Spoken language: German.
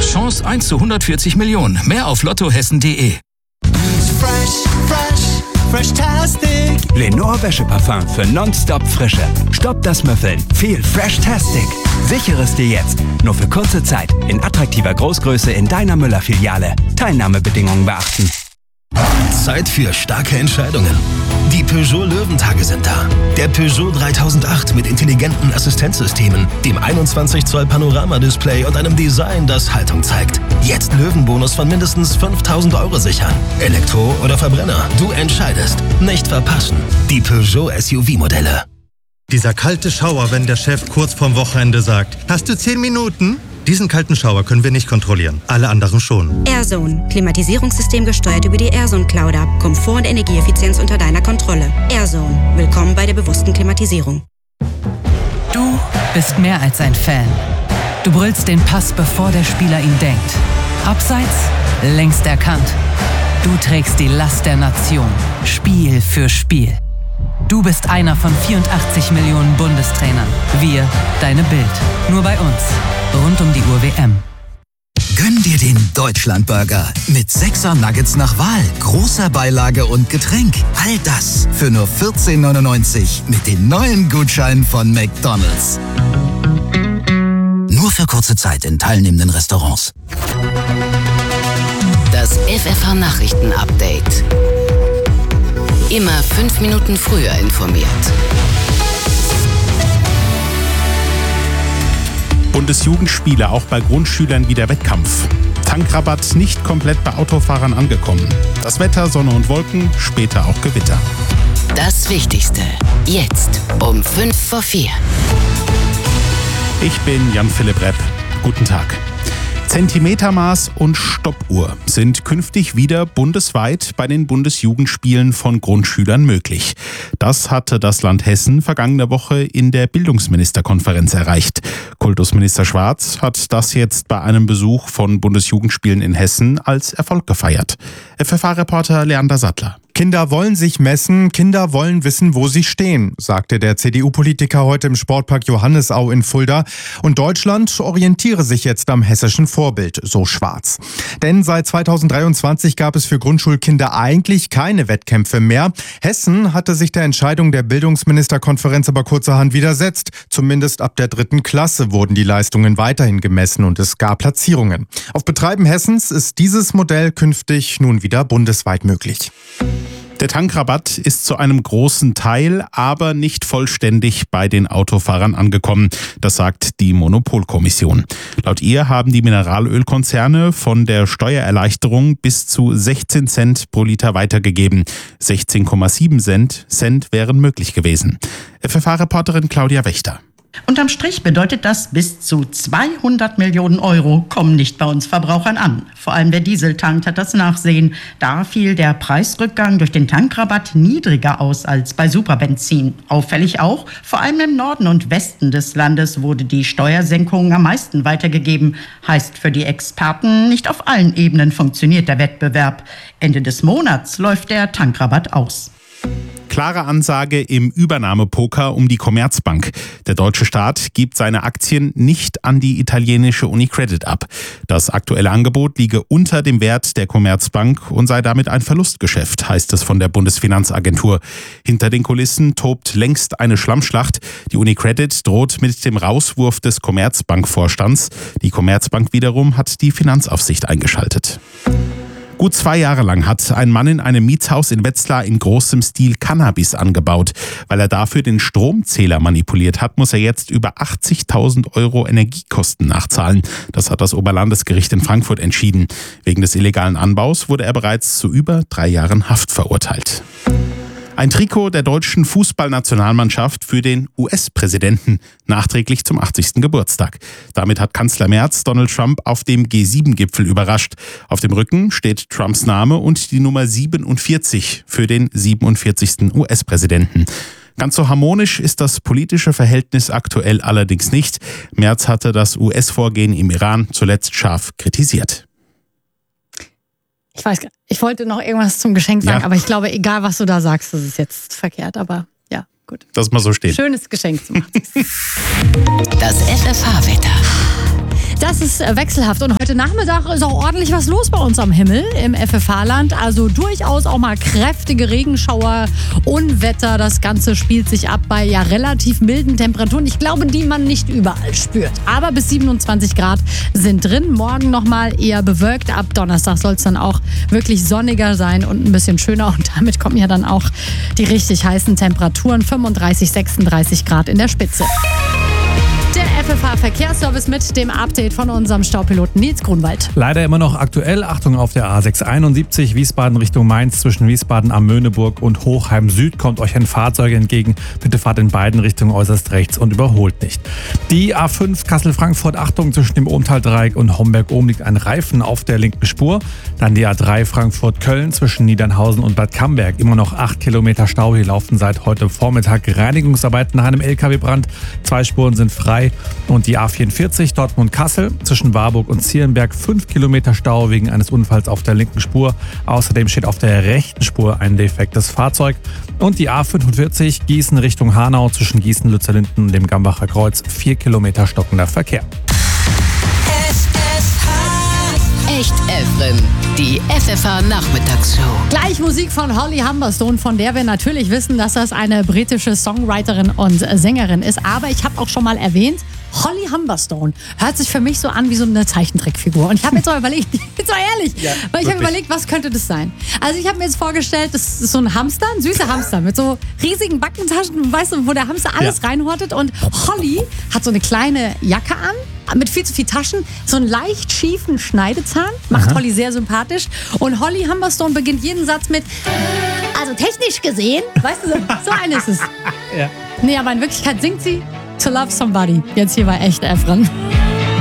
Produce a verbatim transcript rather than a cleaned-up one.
Chance eins zu hundertvierzig Millionen. Mehr auf lottohessen punkt de. Fresh, fresh, freshtastic. Lenore Wäscheparfum für nonstop Frische. Stoppt das Müffeln. Viel Freshtastic. Sichere es dir jetzt. Nur für kurze Zeit. In attraktiver Großgröße in deiner Müller-Filiale. Teilnahmebedingungen beachten. Zeit für starke Entscheidungen. Die Peugeot Löwentage sind da. Der Peugeot dreitausendacht mit intelligenten Assistenzsystemen, dem einundzwanzig Zoll Panoramadisplay und einem Design, das Haltung zeigt. Jetzt Löwenbonus von mindestens fünftausend Euro sichern. Elektro oder Verbrenner, du entscheidest. Nicht verpassen. Die Peugeot S U V-Modelle. Dieser kalte Schauer, wenn der Chef kurz vorm Wochenende sagt, hast du zehn Minuten? Diesen kalten Schauer können wir nicht kontrollieren, alle anderen schon. AirZone. Klimatisierungssystem gesteuert über die AirZone Cloud App. Komfort und Energieeffizienz unter deiner Kontrolle. AirZone. Willkommen bei der bewussten Klimatisierung. Du bist mehr als ein Fan. Du brüllst den Pass, bevor der Spieler ihn denkt. Abseits, längst erkannt. Du trägst die Last der Nation. Spiel für Spiel. Du bist einer von vierundachtzig Millionen Bundestrainern. Wir, deine Bild. Nur bei uns. Rund um die Uhr W M. Gönn dir den Deutschlandburger mit sechser Nuggets nach Wahl, großer Beilage und Getränk. All das für nur vierzehn neunundneunzig mit den neuen Gutscheinen von McDonald's. Nur für kurze Zeit in teilnehmenden Restaurants. Das F F H-Nachrichten-Update. Immer fünf Minuten früher informiert. Bundesjugendspiele auch bei Grundschülern wieder Wettkampf. Tankrabatt nicht komplett bei Autofahrern angekommen. Das Wetter, Sonne und Wolken, später auch Gewitter. Das Wichtigste jetzt um fünf vor vier. Ich bin Jan-Philipp Repp. Guten Tag. Zentimetermaß und Stoppuhr sind künftig wieder bundesweit bei den Bundesjugendspielen von Grundschülern möglich. Das hatte das Land Hessen vergangene Woche in der Bildungsministerkonferenz erreicht. Kultusminister Schwarz hat das jetzt bei einem Besuch von Bundesjugendspielen in Hessen als Erfolg gefeiert. F F H-Reporter Leander Sattler. Kinder wollen sich messen, Kinder wollen wissen, wo sie stehen, sagte der C D U-Politiker heute im Sportpark Johannisau in Fulda. Und Deutschland orientiere sich jetzt am hessischen Vorbild, so Schwarz. Denn seit zweitausenddreiundzwanzig gab es für Grundschulkinder eigentlich keine Wettkämpfe mehr. Hessen hatte sich der Entscheidung der Bildungsministerkonferenz aber kurzerhand widersetzt. Zumindest ab der dritten Klasse wurden die Leistungen weiterhin gemessen und es gab Platzierungen. Auf Betreiben Hessens ist dieses Modell künftig nun wieder bundesweit möglich. Der Tankrabatt ist zu einem großen Teil, aber nicht vollständig bei den Autofahrern angekommen. Das sagt die Monopolkommission. Laut ihr haben die Mineralölkonzerne von der Steuererleichterung bis zu sechzehn Cent pro Liter weitergegeben. sechzehn Komma sieben Cent wären möglich gewesen. F F H-Reporterin Claudia Wächter. Unterm Strich bedeutet das, bis zu zweihundert Millionen Euro kommen nicht bei uns Verbrauchern an. Vor allem der Dieseltank hat das Nachsehen. Da fiel der Preisrückgang durch den Tankrabatt niedriger aus als bei Superbenzin. Auffällig auch, vor allem im Norden und Westen des Landes wurde die Steuersenkung am meisten weitergegeben. Heißt für die Experten, nicht auf allen Ebenen funktioniert der Wettbewerb. Ende des Monats läuft der Tankrabatt aus. Klare Ansage im Übernahmepoker um die Commerzbank. Der deutsche Staat gibt seine Aktien nicht an die italienische UniCredit ab. Das aktuelle Angebot liege unter dem Wert der Commerzbank und sei damit ein Verlustgeschäft, heißt es von der Bundesfinanzagentur. Hinter den Kulissen tobt längst eine Schlammschlacht. Die UniCredit droht mit dem Rauswurf des Commerzbank-Vorstands. Die Commerzbank wiederum hat die Finanzaufsicht eingeschaltet. Gut zwei Jahre lang hat ein Mann in einem Mietshaus in Wetzlar in großem Stil Cannabis angebaut. Weil er dafür den Stromzähler manipuliert hat, muss er jetzt über achtzigtausend Euro Energiekosten nachzahlen. Das hat das Oberlandesgericht in Frankfurt entschieden. Wegen des illegalen Anbaus wurde er bereits zu über drei Jahren Haft verurteilt. Ein Trikot der deutschen Fußballnationalmannschaft für den U S-Präsidenten, nachträglich zum achtzigsten Geburtstag. Damit hat Kanzler Merz Donald Trump auf dem G sieben Gipfel überrascht. Auf dem Rücken steht Trumps Name und die Nummer siebenundvierzig für den siebenundvierzigsten U S-Präsidenten. Ganz so harmonisch ist das politische Verhältnis aktuell allerdings nicht. Merz hatte das U S-Vorgehen im Iran zuletzt scharf kritisiert. Ich weiß gar nicht, ich wollte noch irgendwas zum Geschenk sagen, ja. aber ich glaube, egal was du da sagst, das ist jetzt verkehrt, aber ja, gut. Lass mal so stehen. Schönes Geschenk zum achtzigsten Das F F H-Wetter. Das ist wechselhaft und heute Nachmittag ist auch ordentlich was los bei uns am Himmel im F F H-Land. Also durchaus auch mal kräftige Regenschauer, Unwetter. Das Ganze spielt sich ab bei ja relativ milden Temperaturen. Ich glaube, die man nicht überall spürt. Aber bis siebenundzwanzig Grad sind drin. Morgen nochmal eher bewölkt. Ab Donnerstag soll es dann auch wirklich sonniger sein und ein bisschen schöner. Und damit kommen ja dann auch die richtig heißen Temperaturen. fünfunddreißig, sechsunddreißig Grad in der Spitze. Der F F H-Verkehrsservice mit dem Update von unserem Staupiloten Nils Grunwald. Leider immer noch aktuell. Achtung auf der A sechshunderteinundsiebzig Wiesbaden Richtung Mainz zwischen Wiesbaden am Möhneburg und Hochheim Süd kommt euch ein Fahrzeug entgegen. Bitte fahrt in beiden Richtungen äußerst rechts und überholt nicht. Die A fünf Kassel-Frankfurt, Achtung, zwischen dem Ohmtal-Dreieck und Homberg-Ohm liegt ein Reifen auf der linken Spur. Dann die A drei Frankfurt-Köln zwischen Niedernhausen und Bad Camberg. Immer noch acht Kilometer Stau. Hier laufen seit heute Vormittag Reinigungsarbeiten nach einem L K W-Brand. Zwei Spuren sind frei. Und die A vierundvierzig Dortmund-Kassel zwischen Warburg und Zierenberg fünf Kilometer Stau wegen eines Unfalls auf der linken Spur. Außerdem steht auf der rechten Spur ein defektes Fahrzeug. Und die A fünfundvierzig Gießen Richtung Hanau zwischen Gießen-Lützellinden und dem Gambacher Kreuz vier Kilometer stockender Verkehr. Echt Evren, die F F H-Nachmittagsshow. Gleich Musik von Holly Humberstone, von der wir natürlich wissen, dass das eine britische Songwriterin und Sängerin ist. Aber ich habe auch schon mal erwähnt, Holly Humberstone hört sich für mich so an wie so eine Zeichentrickfigur. Und ich habe jetzt mal überlegt, jetzt mal ehrlich, ja, weil ich habe überlegt, was könnte das sein? Also ich habe mir jetzt vorgestellt, das ist so ein Hamster, ein süßer Hamster mit so riesigen Backentaschen, weißt du, wo der Hamster alles ja. reinhortet. Und Holly hat so eine kleine Jacke an, mit viel zu viel Taschen, so einen leicht schiefen Schneidezahn, macht Aha. Holly sehr sympathisch. Und Holly Humberstone beginnt jeden Satz mit, also technisch gesehen, weißt du, so, so eine ist es. Ja. Nee, aber in Wirklichkeit singt sie To Love Somebody. Jetzt hier bei Echt Evren.